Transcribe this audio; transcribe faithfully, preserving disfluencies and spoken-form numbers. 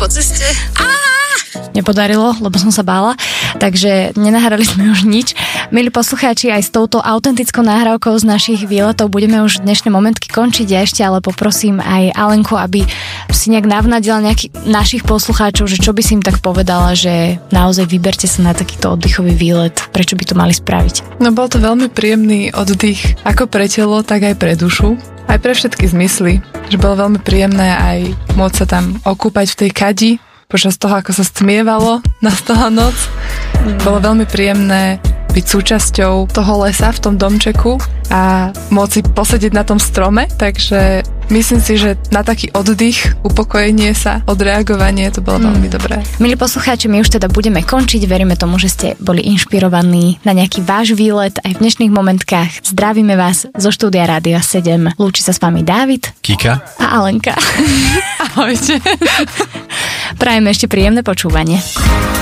po ceste. Nepodarilo, lebo som sa bála, takže nenahrali sme už nič. Milí poslucháči, aj s touto autentickou nahrávkou z našich výletov budeme už dnešné momentky končiť. Ja ešte ale poprosím aj Alenku, aby si nejak navnadila nejakých našich poslucháčov, že čo by si im tak povedala, že naozaj vyberte sa na takýto oddychový výlet, prečo by to mali spraviť. No bol to veľmi príjemný oddych, ako pre telo, tak aj pre dušu. Aj pre všetky zmysly, že bolo veľmi príjemné aj môcť sa tam okúpať v tej kadi, počas toho, ako sa stmievalo, nastala noc. Bolo veľmi príjemné byť súčasťou toho lesa v tom domčeku a môcť si posedieť na tom strome, takže myslím si, že na taký oddych, upokojenie sa, odreagovanie, to bolo veľmi mm. dobré. Milí poslucháči, my už teda budeme končiť, veríme tomu, že ste boli inšpirovaní na nejaký váš výlet aj v dnešných momentkách. Zdravíme vás zo štúdia Rádia sedem. Lúči sa s vami Dávid, Kika a Alenka. Ahojte. Prajeme ešte príjemné počúvanie.